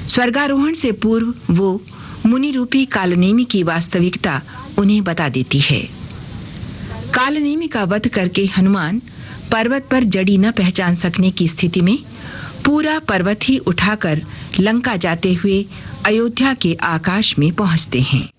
स्वर्गारोहण से पूर्व वो मुनि रूपी कालनेमि की वास्तविकता उन्हें बता देती है। कालनेमि का वध करके हनुमान पर्वत पर जड़ी न पहचान सकने की स्थिति में पूरा पर्वत ही उठाकर लंका जाते हुए अयोध्या के आकाश में पहुंचते हैं।